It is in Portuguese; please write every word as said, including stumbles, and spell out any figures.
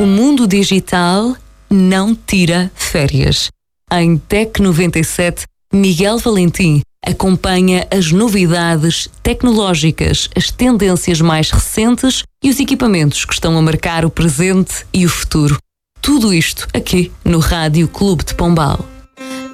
O mundo digital não tira férias. Em Tec noventa e sete, Miguel Valentim acompanha as novidades tecnológicas, as tendências mais recentes e os equipamentos que estão a marcar o presente e o futuro. Tudo isto aqui no Rádio Clube de Pombal.